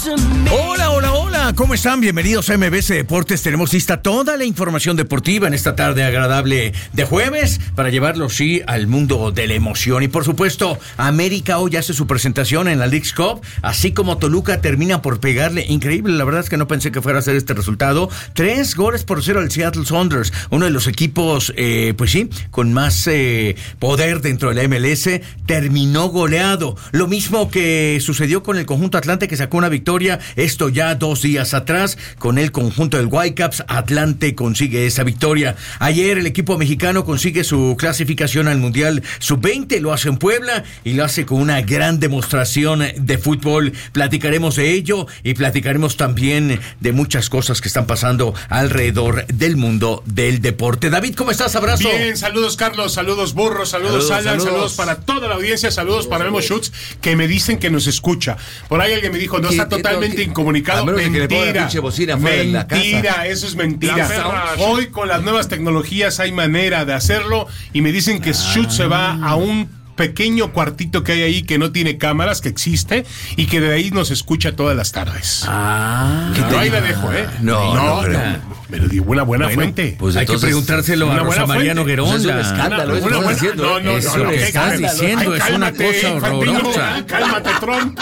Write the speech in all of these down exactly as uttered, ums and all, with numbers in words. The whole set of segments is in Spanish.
Hola, hola, hola, ¿cómo están? Bienvenidos a M B C Deportes. Tenemos lista toda la información deportiva en esta tarde agradable de jueves para llevarlo, sí, al mundo de la emoción. Y por supuesto, América hoy hace su presentación en la Leagues Cup, así como Toluca termina por pegarle. Increíble, la verdad es que no pensé que fuera a ser este resultado. Tres goles por cero al Seattle Sounders, uno de los equipos, eh, pues sí, con más eh, poder dentro de la M L S, terminó goleado. Lo mismo que sucedió con el conjunto Atlante, que sacó una victoria, esto ya dos días atrás, con el conjunto del Whitecaps. Atlante consigue esa victoria. Ayer el equipo mexicano consigue su clasificación al Mundial sub veinte, lo hace en Puebla y lo hace con una gran demostración de fútbol. Platicaremos de ello y platicaremos también de muchas cosas que están pasando alrededor del mundo del deporte. David, ¿cómo estás? Abrazo. Bien, saludos Carlos, saludos Burro, saludos, saludos Alan, saludos. saludos para toda la audiencia, saludos, saludos para Memo Schutz, que me dicen que nos escucha. Por ahí alguien me dijo, no está totalmente incomunicado. Mentira, mentira, eso es mentira. Hoy con las nuevas tecnologías hay manera de hacerlo y me dicen que Schutz se va a un pequeño cuartito que hay ahí que no tiene cámaras, que existe y que de ahí nos escucha todas las tardes. Ah, no, ahí la dejo, ¿eh? No, no, no, no me lo digo, una buena bueno, fuente. Pues hay que preguntárselo a Rosa María Noguerón. Pues es un escándalo, una, una buena, diciendo, no, no, eso no, no, que estás diciendo ay, es una cosa horrorosa. Cálmate, Trump.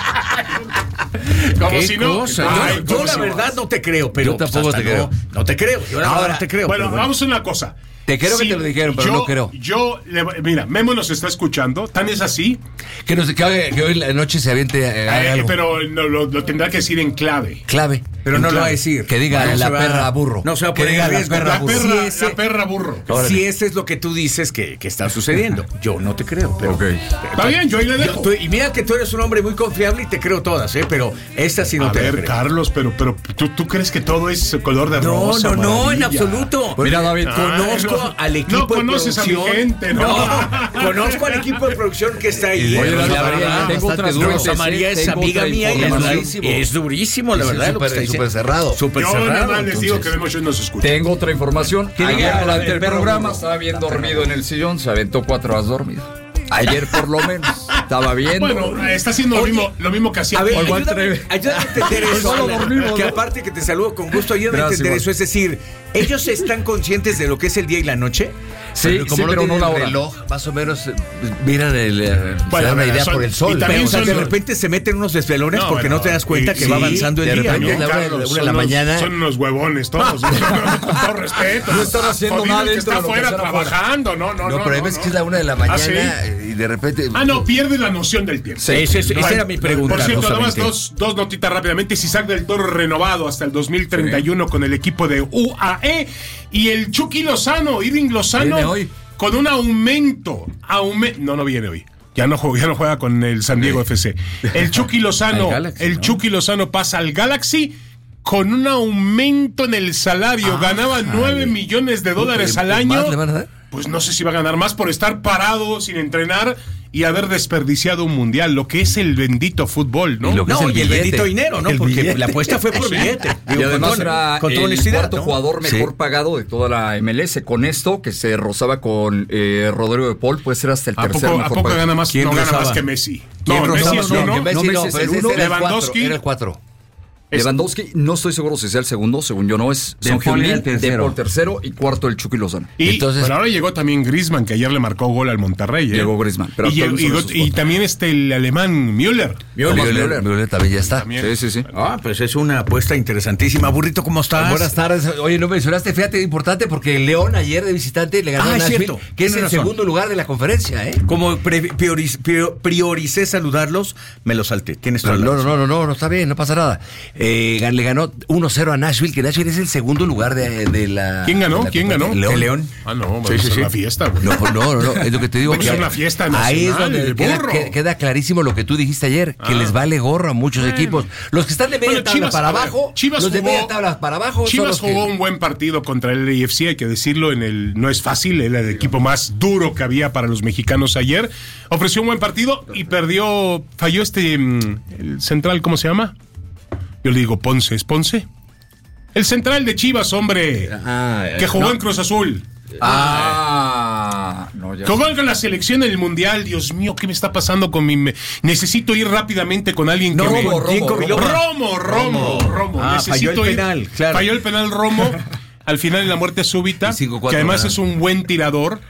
Como ¿Qué si no. Cosa? Ay, yo yo la si verdad no. no te creo, pero yo tampoco te creo. No, no te creo. Yo ahora no te creo. Bueno, bueno, vamos a una cosa. Te creo sí, que te lo dijeron, pero yo, no creo. Yo, mira, Memo nos está escuchando, tan es así. Que, nos, que, que hoy la noche se aviente. Eh, eh, pero no, lo, lo tendrá que decir en clave. Clave. Pero en no clave. lo va a decir. Que diga no la perra va, burro. No se va a poner que diga la perra la burro. Perra, si ese, la perra burro. Si ese es lo que tú dices que, que está sucediendo. Yo no te creo. Pero, okay. Está bien, yo ahí le dejo. Yo, tú, y mira que tú eres un hombre muy confiable y te creo todas, ¿eh? Pero esta sí no a te ver, creo. Carlos, pero, pero ¿tú, tú crees que todo es color de no, rosa? No, no, no, en maravilla. absoluto. Pues mira, David, conozco no, al equipo no de conoces producción. A mi gente, ¿no? no conozco al equipo de producción que está ahí. Oye, la, la verdad, tengo otras Rosa María es amiga mía y es, es durísimo, la verdad. Súper super cerrado. Súper yo cerrado. Nada más les digo que Memo Schutz nos escucha. Tengo otra información. Ayer Ayer durante el el programa estaba bien dormido en el sillón, se aventó cuatro horas dormido. Ayer por lo menos estaba viendo. Bueno, está haciendo lo mismo, lo mismo que hacía. A ver, Paul. ayúdame, ayúdame a entender eso. Solo dormimos, que ¿no? aparte que te saludo con gusto, ayúdame a entender eso. Es decir, ¿ellos están conscientes de lo que es el día y la noche? Sí, pero como sí, no pero no tienen la hora. reloj, más o menos miran el, eh, bueno, se dan una idea son, por el sol. Pero, o sea, son, de repente se meten unos desvelones no, porque bueno, no te das cuenta y, que sí, va avanzando el día. ¿no? Bien, La una, Carlos, una de la unos, mañana. Son unos huevones todos. Con todo respeto. No están haciendo nada que dentro está de lo que afuera afuera. trabajando. No, no, no. No, pero hay no, veces no. que es la una de la mañana ¿Ah, sí? y de repente. Ah, no, pierde la noción del tiempo. Sí, esa, esa, esa era mi pregunta. Por cierto, nada más justamente. dos, dos notitas rápidamente. Isaac del Toro renovado hasta el dos mil treinta y uno sí. con el equipo de U A E. Y el Chucky Lozano, Irving Lozano. Viene hoy. Con un aumento, aume- no, no viene hoy. Ya no juega, ya no juega con el San Diego F C. El Chucky Lozano, Galaxy, el ¿no? Chucky Lozano pasa al Galaxy con un aumento en el salario. Ah, Ganaba nueve millones de dólares al año. ¿Más le van a dar? Pues no sé si va a ganar más por estar parado sin entrenar y haber desperdiciado un mundial, lo que es el bendito fútbol, ¿no? Y lo que no, es el, y el bendito dinero, ¿no? El Porque billete. la apuesta fue por billete. Digo, Y además con, era con el honestidad, cuarto ¿no? jugador mejor Sí. pagado de toda la M L S. Con esto, que se rozaba con eh, Rodrigo de Paul, puede ser hasta el ¿A tercer poco, mejor ¿a poco pagado. gana más? ¿Quién No gana rozaba? más que Messi. ¿Quién No, rozaba? Messi es No, uno. que Messi No, no, Messi es pero el ese uno. era el cuatro, Lewandowski. era el cuatro. Lewandowski, no estoy seguro si sea el segundo, según yo no es. Son Paul era Heung-min, el tercero. De Paul tercero y cuarto el Chucky Lozano. Y Entonces- pero ahora llegó también Griezmann, que ayer le marcó gol al Monterrey. ¿eh? Llegó Griezmann, pero y, llegó- actualmente y, son esos y cuatro. también este el alemán Müller. Müller, Müller. Müller también ya está. También. Sí, sí, sí. Ah, pues es una apuesta interesantísima. Burrito, ¿cómo estás? Buenas tardes. Oye, no mencionaste, fíjate, importante porque el León ayer de visitante le ganó Ah, a es Nashville, cierto. que es Tienes el razón. segundo lugar de la conferencia, ¿eh? Como pre- prioriz- prior- prioricé saludarlos, me los salté. Tienes toda No, la no, razón. no, no, no, no está bien, no pasa nada. Eh, le ganó uno cero a Nashville, que Nashville es el segundo lugar de, de la. ¿Quién ganó? de la ¿Quién conferencia. ganó? León. El León. Ah, no, Sí, sí, sí, es sí. una fiesta, güey. No, pues no, no, no, es lo que te digo. Es que una fiesta ahí es nacional, donde el queda, burro. que- queda clarísimo lo que tú dijiste ayer, que Ah. les vale gorro a muchos Bueno. equipos. Los que están de media Bueno, tabla Chivas, para a ver, abajo, Chivas los de jugó- media tabla para abajo son Chivas los que- jugó un buen partido contra el L A F C, hay que decirlo, en el no es fácil, era el equipo más duro que había para los mexicanos ayer. Ofreció un buen partido y perdió, falló este mm, el central, ¿cómo se llama? Yo le digo Ponce, ¿es Ponce? El central de Chivas, hombre, Ah, que jugó no. en Cruz Azul. Ah. No, no, ya. ¿Cómo con la selección en el Mundial? Dios mío, ¿qué me está pasando con mi... Me... Necesito ir rápidamente con alguien no, que Romo, me... Romo, Romo, Romo, Romo, Romo. Ah, Necesito falló el ir... penal, claro. Falló el penal Romo, al final en la muerte súbita, que además es un buen tirador.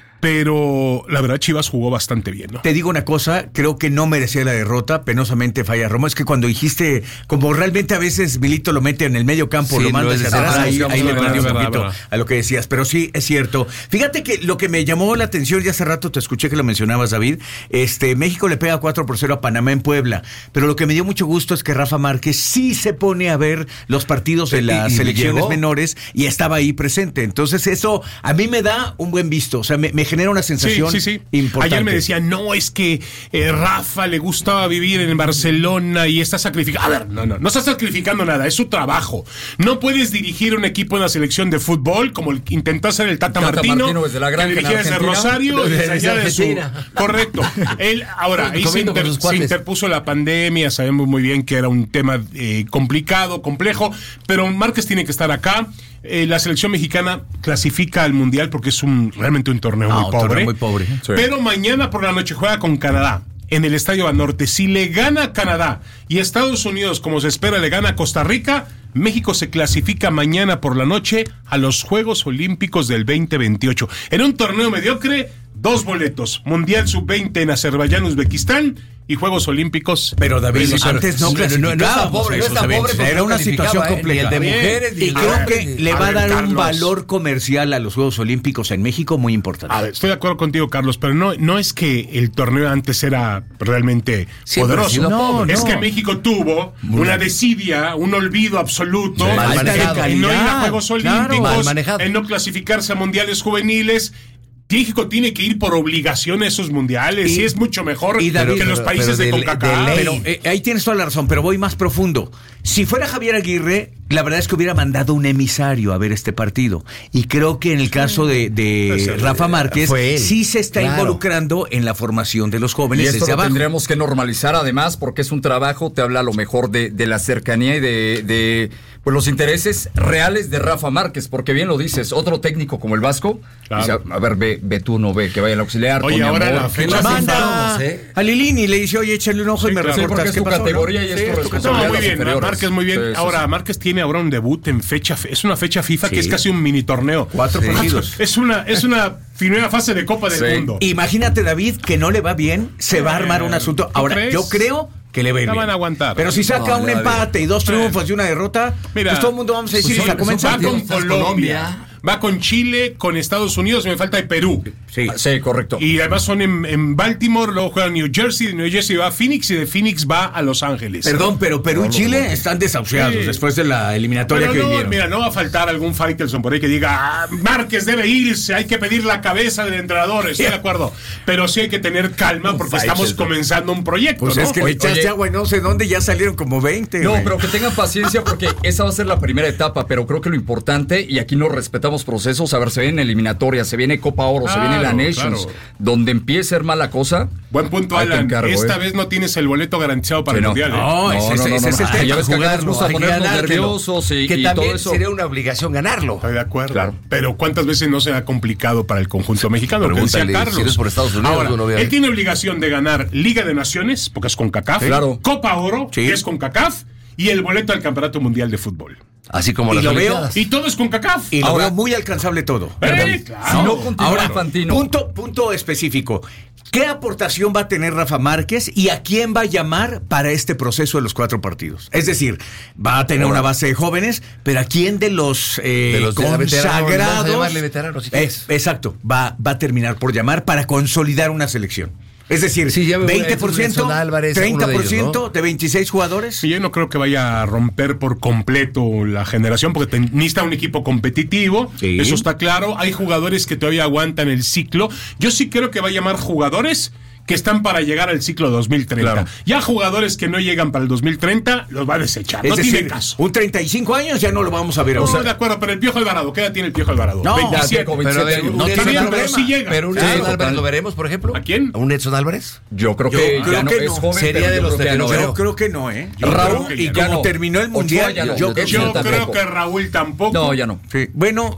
Pero la verdad Chivas jugó bastante bien, ¿no? Te digo una cosa, creo que no merecía la derrota, penosamente falla Romo. Es que cuando dijiste, como realmente a veces Milito lo mete en el medio campo, sí, lo manda hacia atrás, ahí, ahí le perdí un poquito a lo que decías. Pero sí, es cierto. Fíjate que lo que me llamó la atención, ya hace rato te escuché que lo mencionabas, David, este México le pega cuatro por cero a Panamá en Puebla, pero lo que me dio mucho gusto es que Rafa Márquez sí se pone a ver los partidos de las selecciones menores y estaba ahí presente. Entonces eso a mí me da un buen visto, o sea, me, me genera una sensación sí, sí, sí. importante. Ayer me decían, no, es que eh, Rafa le gustaba vivir en Barcelona y está sacrificando. A ver, no, no, no está sacrificando nada, es su trabajo. No puedes dirigir un equipo en la selección de fútbol como el, intentó hacer el Tata, Tata Martino, Martino desde la gran que dirigía desde Rosario, desde, desde allá de su... Correcto. Él, ahora, ahí se, inter, se interpuso la pandemia, sabemos muy bien que era un tema eh, complicado, complejo, pero Márquez tiene que estar acá. Eh, la selección mexicana clasifica al Mundial porque es un realmente un torneo, ah, muy, un pobre, torneo muy pobre. Sí. Pero mañana por la noche juega con Canadá en el Estadio Banorte. Si le gana a Canadá y Estados Unidos, como se espera, le gana a Costa Rica, México se clasifica mañana por la noche a los Juegos Olímpicos del veinte veintiocho. En un torneo mediocre, dos boletos. Mundial sub veinte en Azerbaiyán, Uzbekistán y Juegos Olímpicos. Pero David, sí, antes no clasificábamos. No, no, no, pobre, no está pobre, era una situación compleja. El de mujeres, y creo ver, que le va a, ver, a dar Carlos, un valor comercial a los Juegos Olímpicos en México muy importante. A ver, estoy de acuerdo contigo, Carlos, pero no, no es que el torneo antes era realmente Siempre poderoso. No, no. Es que México tuvo muy una desidia, un olvido absoluto sí, mal manejado, en no ir a Juegos Olímpicos, claro, en no clasificarse a mundiales juveniles. México tiene que ir por obligación a esos mundiales y, y es mucho mejor y David, que los países de, de CONCACAF. Pero eh, ahí tienes toda la razón, pero voy más profundo. Si fuera Javier Aguirre, la verdad es que hubiera mandado un emisario a ver este partido. Y creo que en el caso de, de pues, Rafa Márquez, sí se está claro. involucrando en la formación de los jóvenes. Y esto desde lo abajo. Tendríamos que normalizar además, porque es un trabajo, te habla a lo mejor de, de la cercanía y de, de pues los intereses reales de Rafa Márquez, porque bien lo dices, otro técnico como el Vasco, claro. dice, a ver, ve, ve tú, no ve, que vaya al auxiliar. Oye, ahora amor, la fecha manda ¿eh? a Lilini y le dice, oye, échale un ojo sí, y me claro, reportas. Sí, es tu pasó, categoría ¿no? y es sí, tu responsabilidad. No, muy bien, Márquez muy bien. Sí, ahora, sí. Márquez tiene ahora un debut en fecha, es una fecha FIFA sí. que es casi un mini torneo. Cuatro sí. partidos. Es una, es una primera fase de Copa del sí. Mundo. Imagínate, David, que no le va bien, se va a armar un asunto. Ahora, crees? yo creo que le va a ir la bien. van a aguantar. Pero si saca no, un empate bien. y dos triunfos y una derrota, Mira, pues todo el mundo vamos a decir, pues son, va con Colombia. Colombia. Va con Chile, con Estados Unidos, y me falta de Perú. Sí, sí, correcto. Y además son en, en Baltimore, luego juegan New Jersey, de New Jersey va a Phoenix y de Phoenix va a Los Ángeles. Perdón, pero Perú y Chile no, están desahuciados sí. después de la eliminatoria pero que no, vinieron. Mira, no va a faltar algún Faitelson por ahí que diga, ah, Márquez debe irse, hay que pedir la cabeza del entrenador, estoy de acuerdo. Pero sí hay que tener calma porque estamos comenzando un proyecto, Pues ¿no? es que le echaste agua y no sé dónde, ya salieron como veinte. No, güey. pero que tengan paciencia porque esa va a ser la primera etapa, pero creo que lo importante, y aquí no respetamos procesos, a ver, se viene eliminatoria, se viene Copa Oro, claro, se viene la Nations, claro. donde empiece a ser mala cosa. Buen punto, Alan. Encargo, Esta eh. vez no tienes el boleto garantizado para sí, el no. Mundial. No, ¿eh? no, ese, no, no, ese no, es el tema. Ya ves que acá nos gusta ponernos nerviosos y, que y también todo eso. Sería una obligación ganarlo. Estoy de acuerdo. Claro. Pero ¿cuántas veces no se ha complicado para el conjunto mexicano? Lo que decía Carlos. Si eres por Estados Unidos, Ahora, no él tiene obligación de ganar Liga de Naciones, porque es con CONCACAF, claro. Copa Oro, sí. que es con CONCACAF, y el boleto al Campeonato Mundial de Fútbol. Así como y las lo veo Y todo es con CONCACAF. Y lo Ahora, veo muy alcanzable todo. Eh, claro. Si no continúa Ahora, Infantino. Punto, punto específico. ¿Qué aportación va a tener Rafa Márquez y a quién va a llamar para este proceso de los cuatro partidos? Es decir, va a tener Ahora, una base de jóvenes, pero ¿a quién de los, eh, de los consagrados? De llamarle veteranos, si eh, exacto, va, va a terminar por llamar para consolidar una selección. Es decir, sí, veinte por ciento, Álvarez, treinta por ciento de, ellos, ¿no? de veintiséis jugadores. Y yo no creo que vaya a romper por completo la generación, porque te, necesita un equipo competitivo, sí. eso está claro. Hay jugadores que todavía aguantan el ciclo. Yo sí creo que va a llamar jugadores que están para llegar al ciclo dos mil treinta. Claro. Ya jugadores que no llegan para el dos mil treinta los va a desechar. Es no decir, tiene caso. Un treinta y cinco años ya no lo vamos a ver. No, o sea, de acuerdo, pero el Piojo Alvarado, ¿qué edad tiene el Piojo Alvarado? No, veintisiete. Pero de, no tiene problema. Pero sí llega. Pero un claro, Edson Álvarez lo veremos, por ejemplo. ¿A quién? ¿A un Edson Álvarez? Yo creo que, yo creo ya no, que es no. joven. Sería de los que no. Yo creo que no, ¿eh? Yo Raúl, creo que y como no. terminó el Mundial, no. yo, yo creo que Raúl tampoco. No, ya no. Sí. Bueno,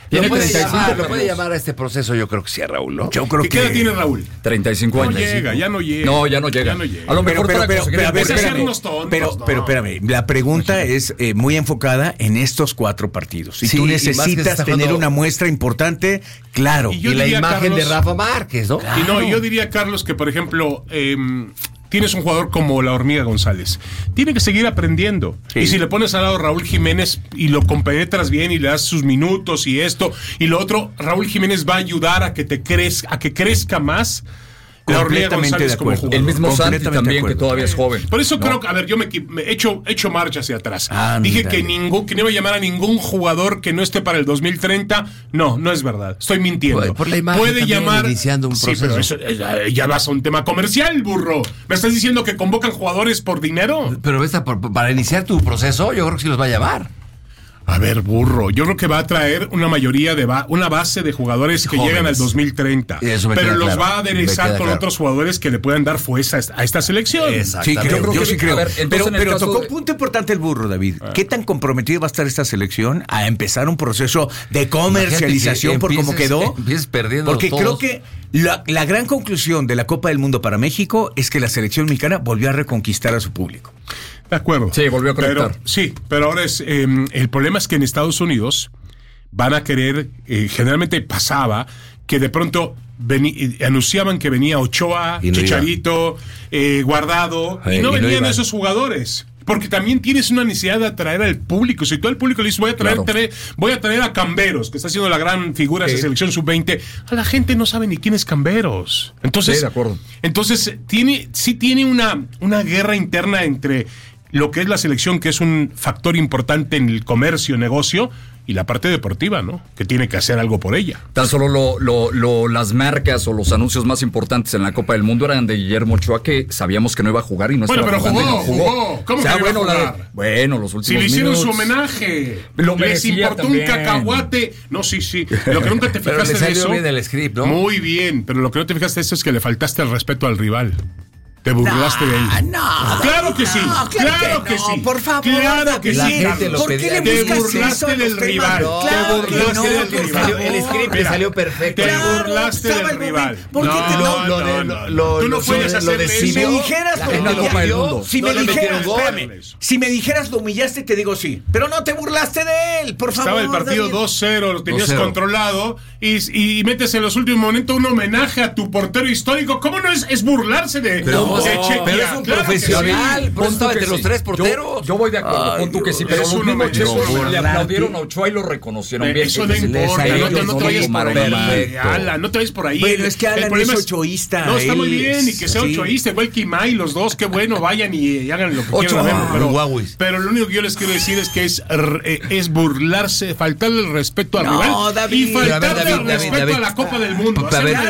Tiene treinta y cinco, lo puede llamar a este proceso, yo creo que sí, a Raúl, ¿no? Yo creo ¿Qué que... edad tiene Raúl? treinta y cinco años. No llega, ya no llega. No, ya no llega. Ya no llega. A lo mejor pero, pero, para pero, pero, espérame, tontos, pero, no. pero espérame, la pregunta es eh, muy enfocada en estos cuatro partidos. Y sí, tú necesitas tener jugando... una muestra importante, claro. Y, y la imagen Carlos, de Rafa Márquez, ¿no? Claro. Y no, yo diría, Carlos, que por ejemplo... Eh, tienes un jugador como la Hormiga González. Tiene que seguir aprendiendo. Sí. Y si le pones al lado Raúl Jiménez y lo compenetras bien y le das sus minutos y esto y lo otro, Raúl Jiménez va a ayudar a que te crezca, a que crezca más. La Hormiga González como jugador. El mismo Santi también, que todavía es joven. Por eso ¿no? creo que, a ver, yo me, me he hecho, he hecho marcha hacia atrás. Ah, Dije que ningún, que no iba a llamar a ningún jugador que no esté para el dos mil treinta. No, no es verdad. Estoy mintiendo. Por, por la imagen Puede llamar. Iniciando un proceso. Sí, pero eso, ya vas a un tema comercial, burro. ¿Me estás diciendo que convocan jugadores por dinero? Pero esta, por, para iniciar tu proceso, yo creo que sí los va a llamar. A ver, burro, yo creo que va a traer una mayoría de ba- una base de jugadores que jóvenes. Llegan al dos mil treinta, pero los claro. va a aderezar con claro. otros jugadores que le puedan dar fuerza a esta selección. Sí, creo, yo sí creo. Ver, pero pero tocó de... punto importante el burro, David. Ah. ¿Qué tan comprometido va a estar esta selección a empezar un proceso de comercialización por cómo quedó? Porque creo que la, la gran conclusión de la Copa del Mundo para México es que la selección mexicana volvió a reconquistar a su público. De acuerdo. Sí, volvió a conectar. Pero, sí, pero ahora es eh, el problema es que en Estados Unidos van a querer, eh, generalmente pasaba que de pronto veni, eh, anunciaban que venía Ochoa, no Chicharito, eh, Guardado, Ay, y no y venían no esos jugadores. Porque también tienes una necesidad de atraer al público. Si tú al público le dices, voy a traer, claro. traer, voy a traer a Camberos, que está haciendo la gran figura de sí. esa selección sub veinte, a la gente no sabe ni quién es Camberos. Entonces, sí, de acuerdo. Entonces tiene, sí tiene una, una guerra interna entre lo que es la selección, que es un factor importante en el comercio, negocio, y la parte deportiva, ¿no? Que tiene que hacer algo por ella. Tan solo lo, lo, lo, las marcas o los anuncios más importantes en la Copa del Mundo eran de Guillermo Ochoa, que sabíamos que no iba a jugar y no bueno, estaba jugando. Bueno, pero jugó, jugó. ¿Cómo o sea, que bueno, iba a jugar? La, bueno, los últimos Si le hicieron minutos, su homenaje, lo les importó también. Un cacahuate. No, sí, sí. Lo que nunca te fijaste pero le salió de eso. bien el script, ¿no? Muy bien, pero lo que no te fijaste de eso es que le faltaste el respeto al rival. Te burlaste no, de él. No, claro que sí. No, claro, claro que, que sí. No, por favor. Claro que la sí. Gente lo ¿Por qué le te burlaste del rival. No, te burlaste no, del rival. Salió, el script Mira, salió perfecto. Te claro, burlaste del rival. ¿Por qué te no, lo de, lo, lo, Tú no puedes hacer eso. Si me dijeras en la Copa del Mundo. Si me dijeras, si me dijeras lo humillaste, te digo sí. Pero no te burlaste de él, por favor. Estaba el partido dos cero, lo tenías controlado y, y metes en los últimos momentos un homenaje a tu portero histórico. ¿Cómo no es, es burlarse de, pero, de no, Chequia? Pero es un claro profesional, sí. Pon entre sí. los tres porteros. Yo, yo voy de acuerdo, pon tú que sí, pero los mismos chicos le aplaudieron a Ochoa y lo reconocieron eh, bien. Eso no importa, no, no, no te vayas por ahí, Alan, no te vayas por ahí. Bueno, es que Alan es ochoísta. No, está muy bien, y que sea ochoísta, igual que Imai, los dos, qué bueno, vayan y hagan lo que quieran. Pero lo único que yo les quiero decir es que es es burlarse, faltarle el respeto al rival y faltarle el respeto a la Copa del Mundo.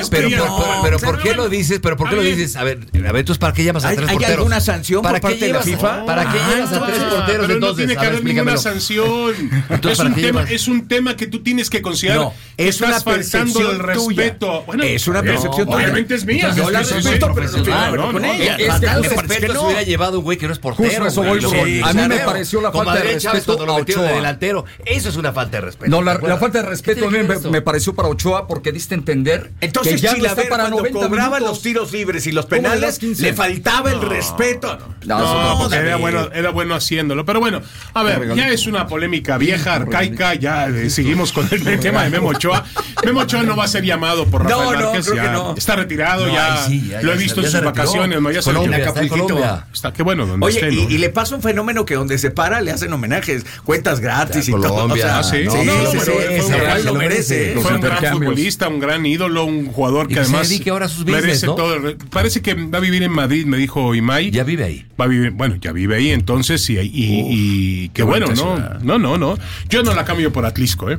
Pero ¿por qué lo dices? Pero ¿por qué lo dices? A ver, a ver, ¿tú para qué llamas a tres porteros? ¿Hay alguna sanción por parte de la FIFA? ¿Para qué llevas a tres porteros pero entonces? No tiene que haber ninguna sanción. Es un, tema, es un tema que tú tienes que considerar. No, es una percepción del respeto. Bueno, es una percepción tuya. Obviamente es mía. Yo la respeto, pero no con ella. Falta de respeto se hubiera llevado un güey que no es portero. A mí me pareció la falta de respeto a Ochoa. Delantero. Eso es una falta de respeto. No, la falta de respeto a mí me pareció para Ochoa porque diste a entender que ya no está para noventa minutos. Cobraba los tiros libres y los penales, le faltaba el respeto. No, no, no era bueno, era bueno haciéndolo. Pero bueno, a ver, ya es una polémica vieja, arcaica. Ya eh, seguimos con el, el tema de Memo Ochoa. Memo Ochoa no va a ser llamado por Rafael no, Márquez. No, ya no. Está retirado, no, ya, sí, ya. Lo he visto ya en sus vacaciones. No, ya se Colombia, está, está, está qué bueno donde Oye, esté, y, ¿no? y le pasa un fenómeno que donde se para le hacen homenajes, cuentas gratis y todo. O sea, ah, sí, no, sí, no, sí, sí, sí, sí, sí, sí, lo merece. Fue un gran futbolista, un gran ídolo, un jugador que además merece todo. Parece que va a vivir en Madrid, me dijo Imai. Ya vive ahí. Va a vivir, bueno, ya vive ahí, entonces, y, y, y, y qué bueno, ¿no? No, no, no. Yo no la cambio por Atlisco, ¿eh?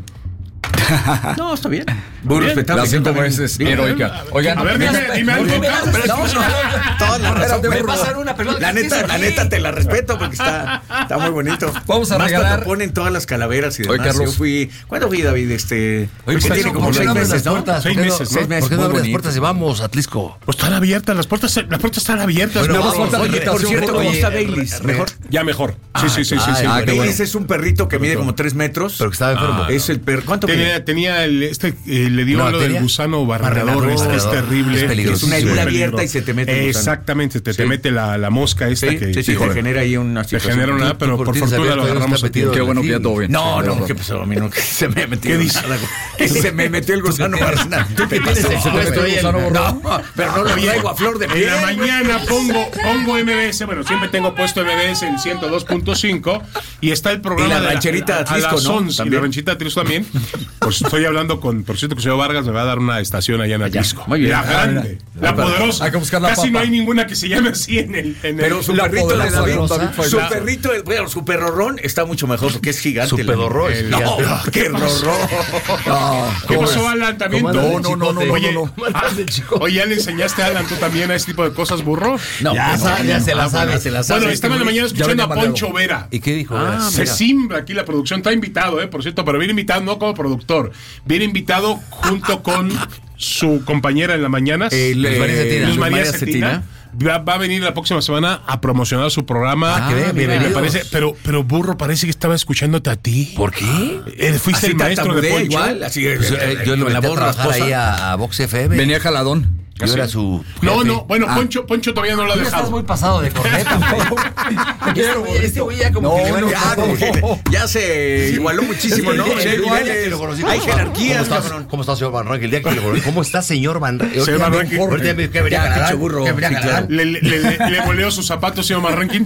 No, está bien. Muy respetable. La siento veces heroica. Oigan, a ver, dime, dime algo. Me pasan una pelota. La neta, la neta te la respeto porque está, está muy bonito. Vamos a Más regalar. Cuando ponen todas las calaveras y demás. Oye, Carlos. Yo fui. ¿Cuándo fui, David? Este. Oye, pues tiene como seis meses, ¿no? Seis meses, seis meses. ¿Por qué no abres las puertas y vamos, Atlisco? Pues están abiertas, las puertas, las puertas están abiertas. Oye, por cierto, ¿cómo está Baileys? ¿Mejor? Ya mejor. Sí, sí, sí, sí. Baileys es un perrito que mide como tres metros. Pero que estaba enfermo. Es el perro. ¿Cuánto mide? tenía, tenía el, este, eh, le dio no, lo del gusano barrenador, es, es terrible. Es, es una herida abierta y se te mete el gusano. Exactamente, te, sí. te mete la, la mosca esta sí, que, sí, sí, que te genera ahí una situación. Te genera una, pero por, por fortuna lo agarramos a tiempo. Qué bueno que ya todo bien. No, no, ¿qué pasó? A mí no, se me metió. ¿Qué dice? Se me metió el gusano barrenador. ¿Tú qué tienes el supuesto ahí? No, pero no lo traigo a flor de piel. En la mañana pongo, pongo M B S, bueno, siempre tengo puesto M B S en ciento dos punto cinco y está el programa y la rancherita de la, Atlisco, a las once, ¿no? Y la rancherita Atlisco también. Pues estoy hablando con, por cierto, que el señor Vargas me va a dar una estación allá en Atlisco. Muy bien. La grande, la, la poderosa. Hay que buscar la Casi papa. no hay ninguna que se llame así en el. En pero el, su la perrito de David, su la, perrito, bueno, su perrorrón está mucho mejor porque es gigante. Su pedorrón. No, qué rorrón. ¿Qué pasó, Alan? También. No, no, no, no. Oye, oye, ¿ya le enseñaste a Alan tú también a ese tipo de cosas, burro? No, ya, no, sabe, ya se la sabe, se la sabe. Bueno, estaba en la mañana escuchando a Poncho Vera. ¿Y qué dijo? Ah, se simbra aquí la producción. Está invitado, eh, por cierto, pero viene invitado no como productor. Viene invitado junto con su compañera en la mañana, eh, Luz María Cetina. Luz María Cetina. Va, va a venir la próxima semana a promocionar su programa. Ah, ¿qué? Me parece, pero, pero burro, parece que estaba escuchándote a ti. ¿Por qué? Eh, ¿Fuiste así el maestro de Poncho? Igual, así, pues, eh, yo lo metí a trabajar ahí a, a Vox F M. Venía jaladón. Yo ¿sí? Era su jefe. No, no, bueno, ah. Poncho, Poncho todavía no lo ha dejado. Estás muy pasado de corneta. Este güey ya como no, que no, ya, como que ya se sí. igualó muchísimo, ¿no? Sí, igual, que lo conocí. Hay jerarquías, ¿Cómo estás, ¿Cómo está, señor Van Ranking? El día que lo conocí. ¿Cómo está, señor Van Ranking? Señor Van Ranking. Ahorita me que venía a ganar. Burro. Que venía a ganar. Le, le, le, le boleó sus zapatos, señor Van Ranking.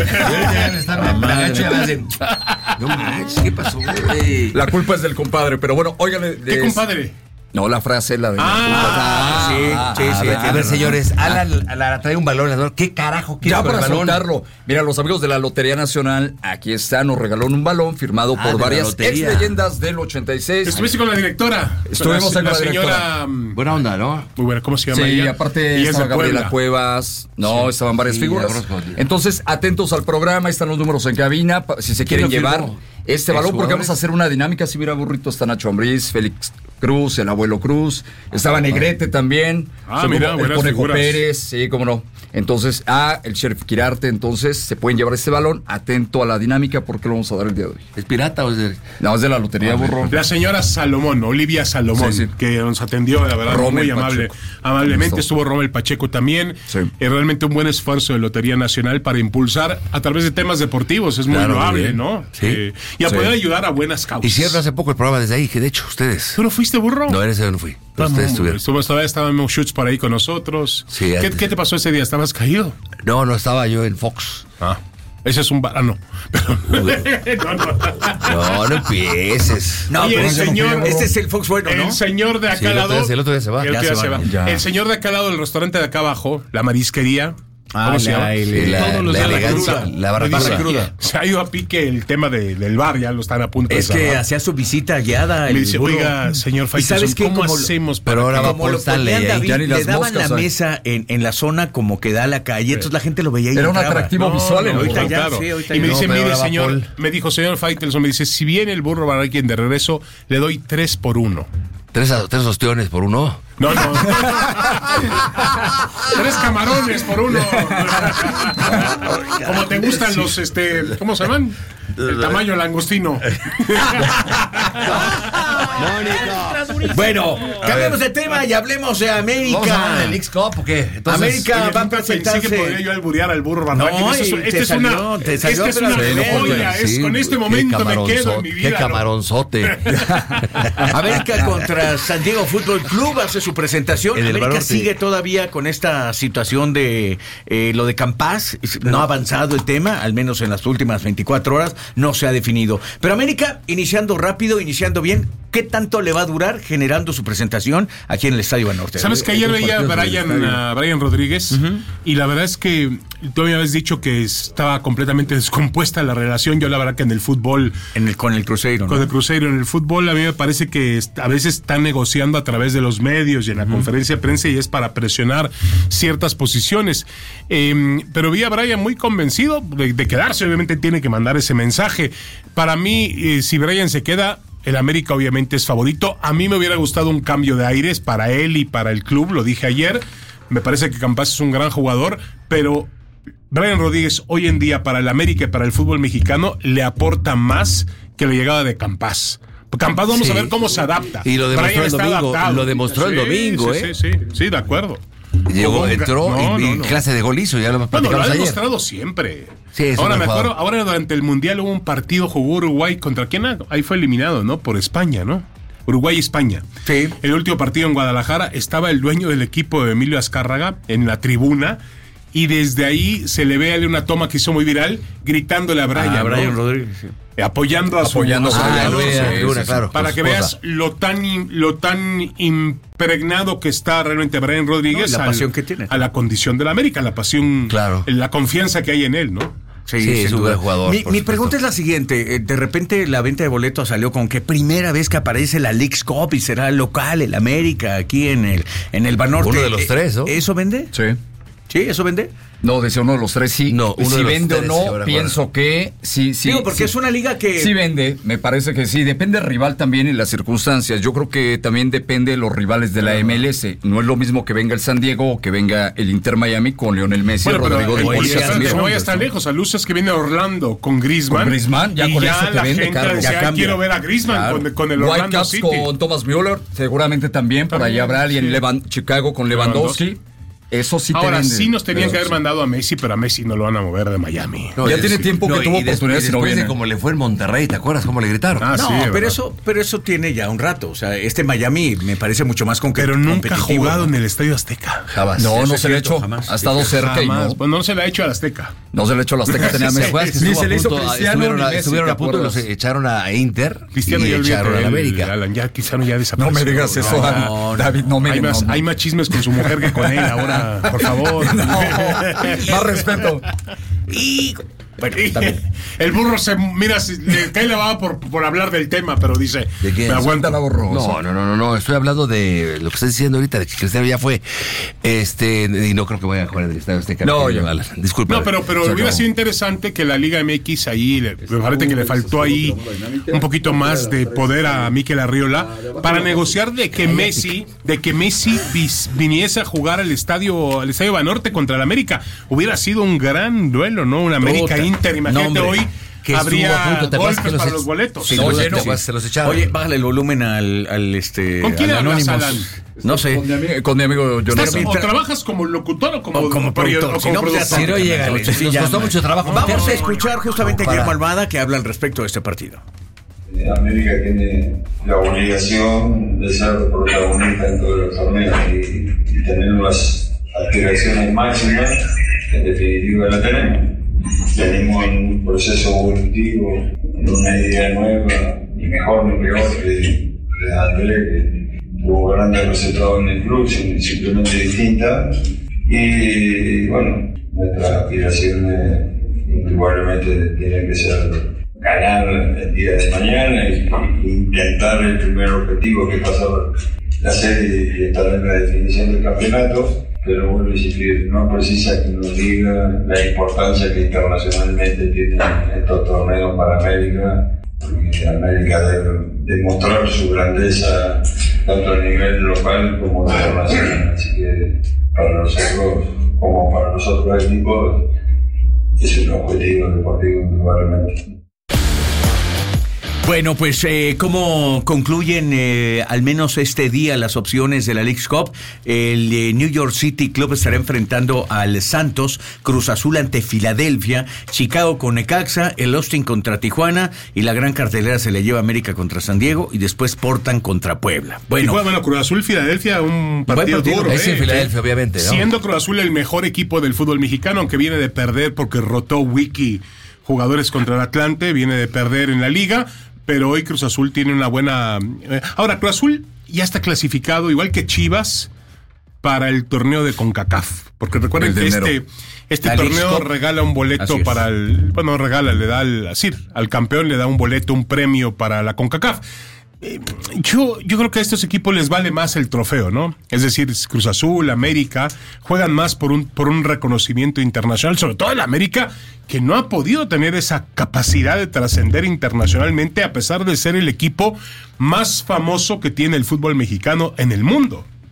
No manches, ¿qué pasó, güey? La culpa es del compadre, pero bueno, óigale. ¿Qué compadre? No, la frase la de. Ah, ah sí, sí, sí. A ver, a ver señores, Alan la trae un balón. ¿Qué carajo quiere ya con para el balón? soltarlo. Mira, los amigos de la Lotería Nacional, aquí está, nos regaló un balón firmado ah, por varias ex leyendas del ochenta y seis. Estuviste con la directora. Estuvimos con la, la, la señora. Directora. Buena onda, ¿no? Muy buena, ¿cómo se llama sí, ella? Sí, aparte ella estaba Gabriela Cuevas. No, sí, estaban varias sí, figuras. Entonces, atentos al programa, están los números en cabina, si se quieren llevar firmó? este balón, porque vamos a hacer una dinámica. Si mira, burrito, está Nacho Ambriz, Félix Cruz, el abuelo Cruz, estaba Negrete también, ah, mira, el Conejo figuras. Pérez, sí, cómo no. Entonces, ah, el Sheriff Quirarte, entonces se pueden llevar este balón, atento a la dinámica porque lo vamos a dar el día de hoy. ¿Es pirata o es de...? No, es de la Lotería, ah, burro. La señora Salomón, Olivia Salomón, sí, sí. que nos atendió, la verdad, Rommel muy amable. Pacheco. Amablemente estuvo Rommel Pacheco también. Sí. Es realmente un buen esfuerzo de Lotería Nacional para impulsar a través de temas deportivos, es muy claro, loable, muy ¿no? Sí. Eh, y a sí. poder ayudar a buenas causas. Hicieron hace poco el programa desde ahí, que de hecho ustedes... ¿Tú no fuiste, burro? No, eres no fui. Pero ustedes estuvieron. Estuvo, todavía estábamos Schutz por ahí con nosotros. Sí, ¿Qué, ¿Qué te pasó ese día? ¿Estabas caído? No, no estaba yo en Fox. Ah. Ese es un varano. no, no. no, no empieces. No, Oye, pero el señor, no este es el Fox bueno, ¿no? El señor de acá sí, al lado. El otro día se va. El, Ya se se va. Ya. el señor de acá al lado del restaurante de acá abajo, la marisquería. Ah, ¿Cómo se llama? La, la, Todos los la, días la elegancia, cruda. La barra Dice, cruda. Se ha ido a pique el tema de, del bar, ya lo están a punto es de Es que hacía su visita guiada. Me dice, oiga, señor Faitelson, ¿cómo como hacemos para pero ahora va como por Stanley? David, ya ni le las daban moscas, la ¿sabes? mesa en, en la zona como que da a la calle, sí. Entonces la gente lo veía y era un entraba. atractivo no, visual. No, ahorita ya, claro. sí, ahorita y me no, dice, mire, señor, Paul. me dijo, señor Faitelson, me dice, si viene el burro para quien de regreso, le doy tres por uno. ¿Tres, tres ostiones por uno? No, no. Tres camarones por uno. Como te gustan los, este, ¿cómo se llaman? El tamaño langostino. Bueno, cambiemos de tema y hablemos de América. ¿Vamos a hablar del Leagues Cup o qué? Entonces, América oye, va a presentarse. Pensé que podría yo alburear al burro Barranquín. No, este es, este es salió, una, te salió, este es una joya. Es, con este momento me quedo en mi vida. Qué camaronzote. ¿no? América contra San Diego Fútbol Club hace su presentación. En América sigue todavía con esta situación de eh, lo de Campás. No ha avanzado el tema, al menos en las últimas veinticuatro horas. No se ha definido. Pero América, iniciando rápido, iniciando bien, ¿qué tanto le va a durar generando su presentación aquí en el Estadio Banorte? ¿Sabes que ayer veía a Brian, a Brian Rodríguez? Uh-huh. Y la verdad es que tú me habías dicho que estaba completamente descompuesta la relación. Yo la verdad que en el fútbol... En el, con el Cruzeiro, Con ¿no? el Cruzeiro. En el fútbol a mí me parece que a veces están negociando a través de los medios y en la uh-huh. conferencia de prensa y es para presionar ciertas posiciones. Eh, pero vi a Brian muy convencido de, de quedarse. Obviamente tiene que mandar ese mensaje. Para mí, eh, si Brian se queda... El América obviamente es favorito. A mí me hubiera gustado un cambio de aires para él y para el club, lo dije ayer. Me parece que Campás es un gran jugador, pero Brian Rodríguez hoy en día para el América y para el fútbol mexicano le aporta más que la llegada de Campás. Campaz vamos sí. a ver cómo se adapta. Y lo demostró el domingo, lo demostró el domingo, sí, ¿eh? Sí, sí, sí, de acuerdo. Llegó, entró no, y, no, no. clase de gol hizo, ya lo platicamos bueno, lo ha demostrado siempre. Sí, ahora me acuerdo, ahora durante el Mundial hubo un partido, jugó Uruguay contra quién, ahí fue eliminado, ¿no? Por España, ¿no? Uruguay y España. Sí. El último partido en Guadalajara estaba el dueño del equipo de Emilio Azcárraga en la tribuna y desde ahí se le ve una toma que hizo muy viral gritándole a Brian, ah, Brian ¿no? Rodríguez, sí. Apoyando a su, apoyando a su ah, jugador, sí, sí, sí, sí, claro, para que esposa. veas lo tan lo tan impregnado que está realmente Brian Rodríguez no, la al, pasión que tiene a la condición de la América, la pasión, claro. la confianza que hay en él, ¿no? Sí, sí es un buen jugador. Mi, mi pregunta es la siguiente: de repente la venta de boletos salió con que primera vez que aparece la Leagues Cup y será local el América aquí en el en el Banorte. Uno de los tres, ¿no? ¿Eso vende? Sí. ¿Sí? ¿Eso vende? No, decía uno de los tres, sí. No, uno si de los vende tres, o no, sí, pienso que sí, sí. Digo, porque sí, es una liga que... Sí vende, me parece que sí. Depende del rival también y las circunstancias. Yo creo que también depende de los rivales de la M L S. No es lo mismo que venga el San Diego o que venga el Inter Miami con Lionel Messi, bueno, Rodrigo de Paul. No vaya hasta lejos. A luces que viene Orlando con Griezmann. Con Griezmann, ya y con ya eso te la vende, gente claro. decía, Ya cambia. Quiero ver a Griezmann Claro. con, con el Orlando Whitecaps City. con Thomas Müller, seguramente también. Por También, allá habrá alguien. sí. Levan, Chicago con Lewandowski. Lewandowski. Eso sí te Ahora vende, sí nos tenían que haber sí. mandado a Messi, pero a Messi no lo van a mover de Miami. No, ya es, tiene tiempo no, que tuvo y des, oportunidades y y no después viene. de como le fue en Monterrey, ¿te acuerdas cómo le gritaron? Ah, no, sí, pero ¿verdad? eso, pero eso tiene ya un rato. O sea, este Miami me parece mucho más con Pero nunca ha jugado ¿no? en el Estadio Azteca. Jamás. No, Eso no es se le ha cierto, hecho. jamás. Ha estado cerca y Jamás. no. Pues no se le ha hecho al Azteca. No se le ha hecho a la Azteca. Tenía ¿Te Messi. acuerdas que Ni estuvo se le a hizo punto, Cristiano estuvieron, ni a, Messi, estuvieron ¿te a punto, acuerdas? los echaron a Inter Cristiano y ya echaron a la América. Alan, ya Cristiano ya desapareció. No me digas eso, No, Dan- no, David, no me hay más, no, no. hay más chismes con su mujer que con él ahora, por favor. Más respeto. Y... Bueno, el burro se mira, se- le cae la baba por, por hablar del tema, pero dice, ¿De quién? me aguanta la borrosa. No, no, no, no, no, estoy hablando de lo que estás diciendo ahorita, de que Cristiano ya fue, este, y no creo que vaya a jugar en el Estadio Azteca. No, que- yo- Alan, disculpa. No, pero, pero Se hubiera acabó. sido interesante que la Liga M X ahí, le- me parece que le faltó ahí un poquito más de poder a Mikel Arriola para negociar de que Messi, de que Messi vis- viniese a jugar al estadio, al estadio Banorte contra el América. Hubiera sido un gran duelo, ¿no? Un América Puta. Inter, imagínate No, hombre. hoy. Que estuvo Habría a punto, ¿te acuerdas golpes que los para ech- los boletos. Sin No, duda, lleno. ¿te acuerdas? Se los echaron. Oye, bájale el volumen al, al este. ¿Con quién al hablas, Anonymous. Alan? No sé. Con mi amigo, con mi amigo ¿Estás- Jonathan. ¿O trabajas como locutor o como, O como productor. o como Si no, pues ya productor? está. Si no llega, Nos nos llama. costó mucho trabajo Vamos a meterse. escuchar justamente a Para- Guillermo Almada que habla al respecto de este partido. América tiene la obligación de ser protagonista en todos los torneos y, y tener unas aspiraciones máximas, que en definitiva la tenemos. Tenemos un proceso evolutivo, en una idea nueva, ni mejor ni peor que de André, que tuvo grandes resultados en el club, simplemente distinta. Y bueno, nuestras aspiraciones indudablemente tienen que ser ganar el día de mañana y, y intentar el primer objetivo, que es pasar la serie y estar en la definición del campeonato. Pero vuelvo a insistir, no precisa que nos diga la importancia que internacionalmente tienen estos torneos para América, porque América debe demostrar su grandeza tanto a nivel local como internacional. Así que para nosotros, como para los otros equipos, es un objetivo deportivo indudablemente. Bueno, pues, eh, ¿cómo concluyen eh, al menos este día las opciones de la Leagues Cup? El eh, New York City Club estará enfrentando al Santos, Cruz Azul ante Filadelfia, Chicago con Necaxa, el Austin contra Tijuana y la gran cartelera se le lleva América contra San Diego y después Portland contra Puebla. Bueno, Bueno, bueno, Cruz Azul, Filadelfia, un partido, partido, duro. Ahí ¿eh? sí, Filadelfia, obviamente, ¿no? Siendo Cruz Azul el mejor equipo del fútbol mexicano, aunque viene de perder porque rotó Wiki jugadores contra el Atlante, viene de perder en la liga, pero hoy Cruz Azul tiene una buena... eh, Ahora, Cruz Azul ya está clasificado, igual que Chivas, para el torneo de CONCACAF, porque recuerden El de que enero. este, este La Leagues torneo Cup. regala un boleto Así es. para el... Bueno, regala, le da al, así, al campeón le da un boleto, un premio para la CONCACAF. Eh, Yo, yo creo que a estos equipos les vale más el trofeo, ¿no? Es decir, Cruz Azul, América, juegan más por un, por un reconocimiento internacional, sobre todo el América, que no ha podido tener esa capacidad de trascender internacionalmente a pesar de ser el equipo más famoso que tiene el fútbol mexicano en el mundo.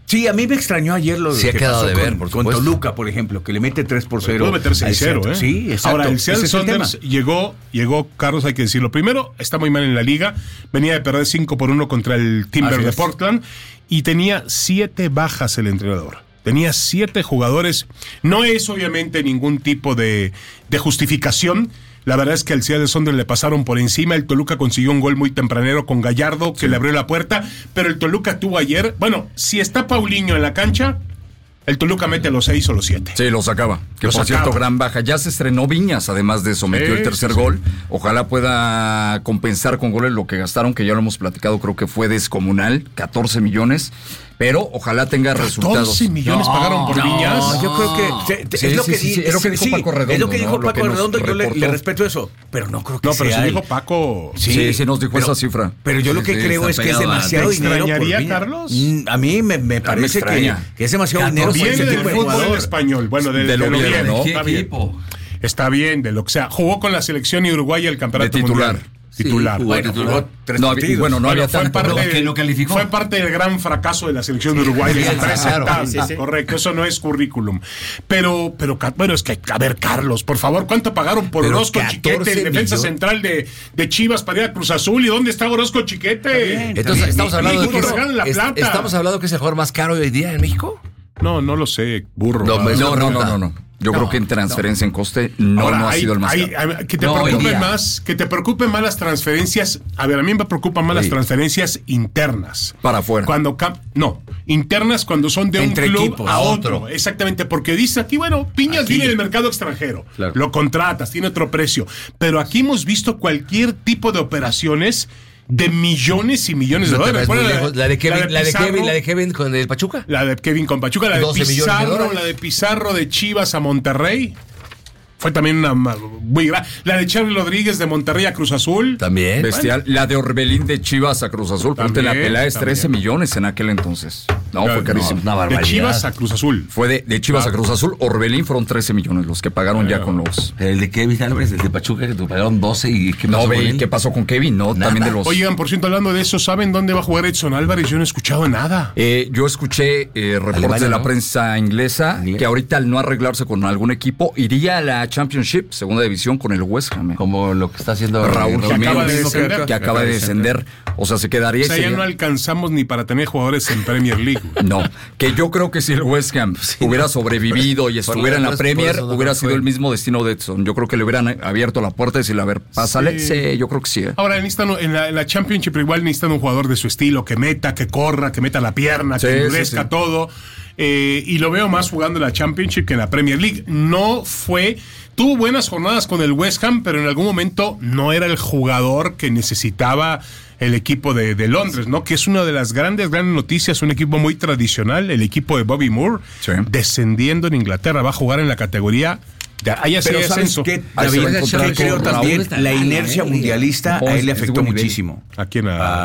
Sí, a mí me extrañó ayer lo sí, que ha quedado pasó de con, ver, por con Toluca, por ejemplo, que le mete tres por cero. Puede meter seis cero, ¿eh? Sí, exacto. Ahora, el Seattle Sounders llegó, llegó, Carlos, hay que decirlo. Primero, está muy mal en la liga. Venía de perder cinco por uno contra el Timber Así de es. Portland y tenía siete bajas el entrenador. Tenía siete jugadores. No es obviamente ningún tipo de, de justificación. La verdad es que al Seattle Sounders le pasaron por encima. El Toluca consiguió un gol muy tempranero con Gallardo, que sí. le abrió la puerta. Pero el Toluca tuvo ayer... Bueno, si está Paulinho en la cancha, el Toluca mete los seis o los siete. Sí, los acaba. Que los por acaba. Cierto, gran baja. Ya se estrenó Viñas, además de eso. Metió sí, el tercer sí, gol. Sí. Ojalá pueda compensar con goles lo que gastaron, que ya lo hemos platicado. Creo que fue descomunal. catorce millones. Pero ojalá tenga resultados. catorce millones no, pagaron por no, Viñas. Yo creo que sí, es, lo que sí, sí, es lo que dijo sí, Paco Redondo. Es lo que dijo ¿no? Paco Redondo y yo le, le respeto eso. Pero no creo que no, pero sea. No, pero sí dijo Paco. Sí, sí, sí nos dijo pero, esa cifra. Pero yo lo que sí, creo es que es demasiado dinero. ¿Te extrañaría, Carlos? A mí me, me parece me que, que es demasiado dinero. Viene del fútbol español. Bueno, del, de lo bien, bien, ¿no? Está bien. Está bien, de lo que sea. Jugó con la selección uruguaya el campeonato titular. mundial. Titular. Sí, bueno, titular. Tres no, partidos. Bueno, no bueno, había fue tanto, parte, que lo calificó. Fue parte del gran fracaso de la selección sí, uruguaya. Sí, claro, sí, sí. Correcto, eso no es currículum. Pero, pero, bueno, es que, a ver, Carlos, por favor, ¿cuánto pagaron por pero Orozco Chiquete, el defensa millones. central de, de Chivas para ir a Cruz Azul? ¿Y dónde está Orozco Chiquete? Entonces, estamos hablando, de que es, la es, ¿estamos hablando que es el jugador más caro hoy día en México? No, no lo sé, burro. No, no, no, no, no. no. Yo no, creo que en transferencia no. en coste no, Ahora, no ha hay, sido el más hay, caro. Hay, que te no, preocupen más, que te preocupen más las transferencias. A ver, a mí me preocupan más sí. las transferencias internas. Para afuera. Cuando no, internas cuando son de Entre un club equipos, a otro. otro. Exactamente, porque dice aquí, bueno, Piñas aquí. viene del mercado extranjero. Claro. Lo contratas, tiene otro precio. Pero aquí hemos visto cualquier tipo de operaciones de millones y millones no de dólares. Bueno, la, la, de Kevin, la, de Pizarro, la de Kevin, la de Kevin con el Pachuca. La de Kevin con Pachuca, la de Pizarro, de la de Pizarro de Chivas a Monterrey. Fue también una muy grande. La de Charlie Rodríguez de Monterrey a Cruz Azul. También. Bestial. Bueno. La de Orbelín de Chivas a Cruz Azul. Ponte la Peláez, trece millones en aquel entonces. No, claro, fue carísimo. No, de Chivas a Cruz Azul. Fue de, de Chivas claro. a Cruz Azul. Orbelín fueron trece millones los que pagaron claro. ya con los. El de Kevin Álvarez, el de Pachuca, que te pagaron doce. ¿Y qué pasó no, con él? ¿Qué pasó con Kevin? No, nada. También de los. Oigan, por cierto, hablando de eso, ¿saben dónde va a jugar Edson Álvarez? Yo no he escuchado nada. Eh, yo escuché eh, reportes Alemania, de la ¿no? prensa inglesa ¿Inglés? que ahorita al no arreglarse con algún equipo iría a la Championship, segunda división con el West Ham. Como lo que está haciendo Raúl que acaba de descender. Que, que acaba de descender. O sea, se quedaría. O sea, ya no alcanzamos ni para tener jugadores en Premier League. No, que yo creo que si el West Ham sí, hubiera sobrevivido y estuviera en la Premier, no hubiera sido el mismo destino de Edson. Yo creo que le hubieran abierto la puerta y decirle, a ver, pásale. Sí, sí yo creo que sí. ¿eh? Ahora, necesitan, en, la, en la Championship igual necesitan un jugador de su estilo, que meta, que corra, que meta la pierna, sí, que endurezca sí, sí. todo. Eh, y lo veo más jugando en la Championship que en la Premier League. No fue... Tuvo buenas jornadas con el West Ham, pero en algún momento no era el jugador que necesitaba el equipo de, de Londres, ¿no? Que es una de las grandes, grandes noticias, un equipo muy tradicional, el equipo de Bobby Moore, sí. descendiendo en Inglaterra, va a jugar en la categoría... De, ahí pero ¿sabes qué, David? Que creo también la inercia mundialista a él le afectó muchísimo. ¿A quién?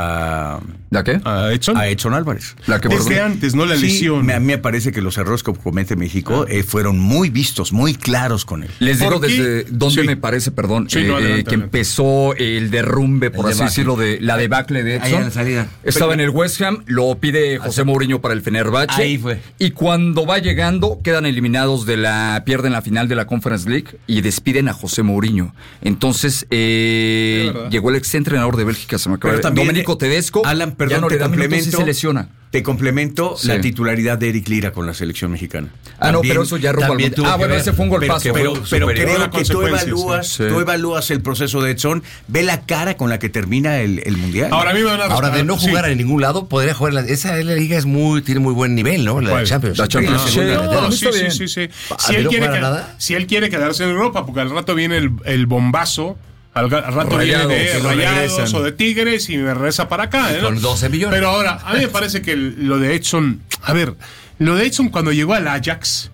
A, ¿A qué? ¿A Edson? A Edson Álvarez. La que Desde antes, ¿no? La sí, lesión. A mí me parece que los errores que comete México eh, fueron muy vistos, muy claros con él. Les digo desde dónde sí. me parece, perdón, sí, eh, no, adelante, que adelante. empezó el derrumbe, por el así debacle. decirlo, de la debacle de Edson. En salida. Estaba en el West Ham, lo pide José Mourinho para el Fenerbahce. Ahí fue. Y cuando va llegando, quedan eliminados de la, pierden la final de la Conference League y despiden a José Mourinho. Entonces, eh, llegó el exentrenador de Bélgica, se me acaba de Domenico Tedesco. Alan, perdón, no te complemento. Y se lesiona. Te complemento sí. la titularidad de Eric Lira con la selección mexicana. Ah, también, no, pero eso ya rumbo al mundial. Ah, bueno, ver, ese fue un golpazo. Pero, pero, pero creo que tú evalúas, sí. tú evalúas el proceso de Edson, ve la cara con la que termina el, el mundial. Ahora, a mí me van a Ahora de no jugar sí. en ningún lado, podría jugar. La, esa la liga es muy, tiene muy buen nivel, ¿no? La ¿Cuál? Champions. La Champions. Sí, no, sí, sí, sí, sí. Si él, quiere que, si él quiere quedarse en Europa, porque al rato viene el, el bombazo. Al, al rato Rayado, viene de Rayados o de Tigres y me regresa para acá. ¿eh? Con doce millones. Pero ahora, a mí me parece que lo de Edson... A ver, lo de Edson cuando llegó al Ajax,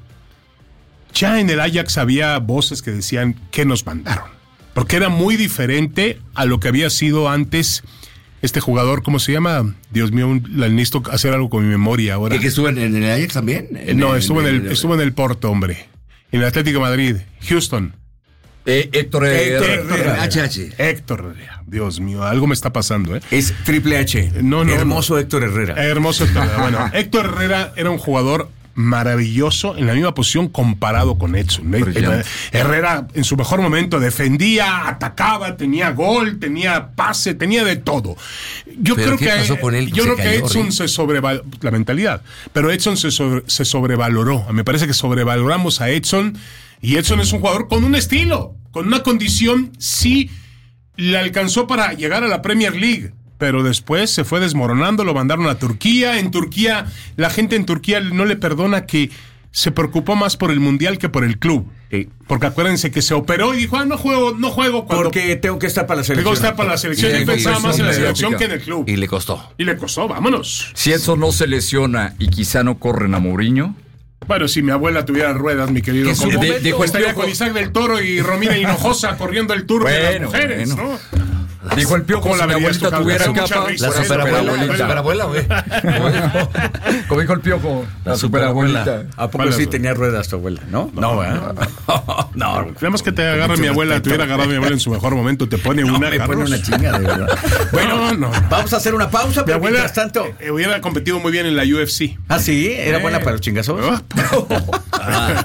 ya en el Ajax había voces que decían que nos mandaron. Porque era muy diferente a lo que había sido antes este jugador, ¿cómo se llama? Dios mío, necesito hacer algo con mi memoria ahora. ¿Y que estuvo en, en el Ajax también? En no, el, estuvo, en el, en el, estuvo en el Porto, hombre. En el Atlético de Madrid. Houston. Eh, Héctor Herrera. Héctor Herrera. H H. Héctor Herrera. Dios mío, algo me está pasando, ¿eh? Es Triple H. No, no. Hermoso no. Héctor Herrera. Hermoso Héctor Herrera. Bueno, Héctor Herrera era un jugador maravilloso en la misma posición comparado con Edson. Brillante. Herrera en su mejor momento defendía, atacaba, tenía gol, tenía pase, tenía de todo. Yo ¿Pero creo qué que pasó con él? yo Se creo que cayó, Edson ¿sí? se sobrevaloró la mentalidad, pero Edson se, sobre, se sobrevaloró. Me parece que sobrevaloramos a Edson y Edson es un jugador con un estilo, con una condición, sí le alcanzó para llegar a la Premier League. Pero después se fue desmoronando, lo mandaron a Turquía. En Turquía, la gente en Turquía no le perdona que se preocupó más por el Mundial que por el club. Sí. Porque acuérdense que se operó y dijo, ah, no juego, no juego cuando... Porque tengo que estar para la selección. Tengo que estar para la selección. Y, y pensaba más en la selección que en el club. Y le costó. Y le costó, vámonos. Si Edson no se lesiona y quizá no corren a Mourinho... Bueno, si mi abuela tuviera ruedas, mi querido, como de, dijo estaría con Isaac del Toro y Romina Hinojosa corriendo el tour bueno, de las mujeres, bueno. ¿no? Dijo el Piojo, ¿Cómo si la mi abuelita tuviera capa... La superabuela, la superabuela, güey. Como dijo el Piojo, la superabuelita. ¿A poco sí tenía ruedas tu abuela? ¿No? No, ¿verdad? No, no. Tenemos que te agarre mi abuela, te hubiera agarrado mi abuela en su mejor momento, te pone no, una, me Carlos. pone una chinga, de verdad. Bueno, no, no. Vamos a hacer una pausa, Mi pero abuela mientras tanto... eh, hubiera competido muy bien en la U F C. Ah, sí, era Eh. buena para los chingazos. Ah.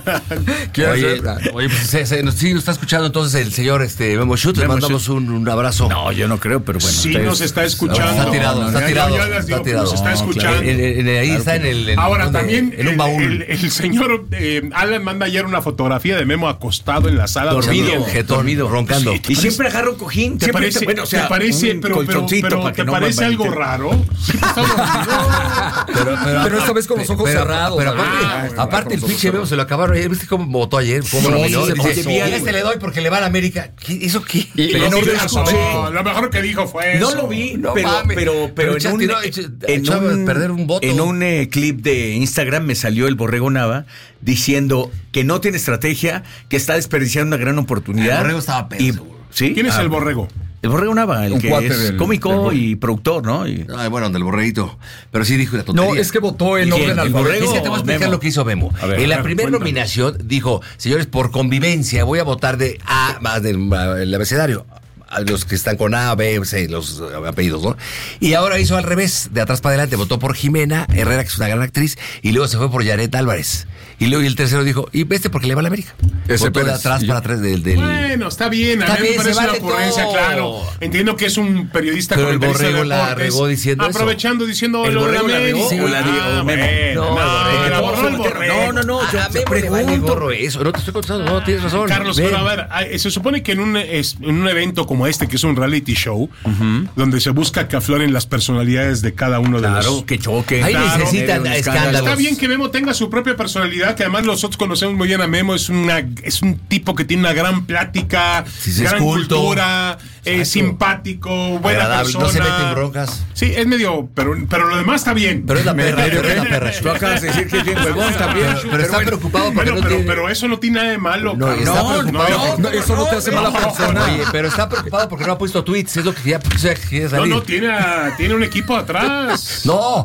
Oye, oye, pues se, se, sí, nos está escuchando entonces el señor este, Memo Schutz. Le Memo mandamos un, un abrazo. No, yo no creo, pero bueno. Sí ustedes- nos está escuchando. Está tirado, No, está ya- tirado. ya les digo Está que tirado. nos está No, escuchando. En- en- en- ahí Claro está que en el. en- Ahora ¿dónde? también En un el, baúl. el- el señor eh, Alan manda ayer una fotografía de Memo acostado en la sala Dormido, dormido. jetón, dormido. roncando. Y siempre agarra un cojín. ¿Te siempre parece, bueno, o sea, te parece un pero, pero, colchoncito pero para que ¿te no parece va- algo raro? Siempre está dormido. Pero, pero, Pero esta vez con los ojos pero- cerrados. Pero aparte, Ah, bueno, aparte con el los pinche ojos Memo se lo acabaron ayer. ¿Viste cómo votó ayer? ¿Cómo lo Sí, miró? se Dice, pasó. y a este le doy porque le va a la América. ¿Qué, ¿Eso qué? Y- No, en sí, orden no, alfabético. lo mejor que dijo fue No eso. lo vi, No pero, mames. pero, pero, Pero en echaste- un, no, echaste- en echaba un- a perder un voto. en un eh, clip de Instagram me salió el Borrego Nava diciendo que no tiene estrategia, que está desperdiciando una gran oportunidad. El Borrego estaba pedo, Y- seguro. ¿Sí? ¿Quién es Ah, el borrego? El Borrego Nava, el Un que cuate es del- cómico del- y productor, ¿no? Y- Ay, bueno, del borreguito. Pero sí dijo la tontería. No, es que votó en ¿Quién? orden ¿El alfabético. Borrego? Es que te voy a explicar Memo. lo que hizo Memo. A ver, en la a ver, primera cuéntame. nominación dijo, señores, por convivencia voy a votar de A más del a, el abecedario. A los que están con A, B, C, los uh, apellidos, ¿no? Y ahora hizo al revés, de atrás para adelante, votó por Jimena Herrera, que es una gran actriz, y luego se fue por Yaret Álvarez. Y luego y el tercero dijo, y este porque le va a la América. Ese Votó de Pérez. atrás Y- para atrás del... del... Bueno, está bien, a Está mí me bien, parece se una vale ocurrencia, todo. claro. Entiendo que es un periodista Pero el comentarista de Borrego la deportes, regó diciendo eso. aprovechando diciendo ¿El lo de la Borrego la regó América. o la dio Ah, Memo? bueno, No, no, el la Borrego. borró el Borrego. No, no, no, yo a te Memo le vale pregunto. gorro eso. No te estoy contando, no, tienes razón. Carlos, Ven. pero a ver, hay- se supone que en un, es- en un evento como este, que es un reality show, donde se busca que afloren las personalidades de cada uno de Claro, los... que choque. Ahí Claro, necesitan un escándalos. Está bien que Memo tenga su propia personalidad, que además nosotros conocemos muy bien a Memo, es una es un tipo que tiene una gran plática, Sí, sí, es gran culto. cultura, eh, simpático, buena Agradable, persona. no se mete en broncas. Sí, es medio, pero, pero lo demás está bien. Pero es la perra, pero es la perra. Tú acabas de decir que es bien huevón también. Pero, pero está bueno, preocupado porque bueno, no pero, tiene... pero eso no tiene nada de malo. No, Carlos. está No, preocupado. no, No, eso no te hace mala persona. Oye, pero está preocupado porque no ha puesto tweets, es lo que ya quiere no, salir. no, tiene, a- tiene un equipo atrás. No,